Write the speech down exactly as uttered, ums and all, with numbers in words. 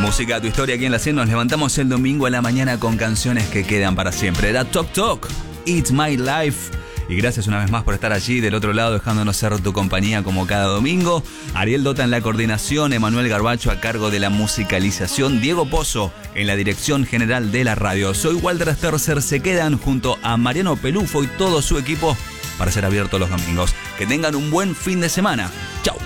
Música, tu historia aquí en la cien. Nos levantamos el domingo a la mañana con canciones que quedan para siempre. Era Tok Tok, It's My Life. Y gracias una vez más por estar allí del otro lado, dejándonos ser tu compañía como cada domingo. Ariel Dota en la coordinación, Emanuel Garbacho a cargo de la musicalización, Diego Pozo en la dirección general de la radio. Soy Walter Stercer, se quedan junto a Mariano Pelufo y todo su equipo para ser abiertos los domingos. Que tengan un buen fin de semana. Chau.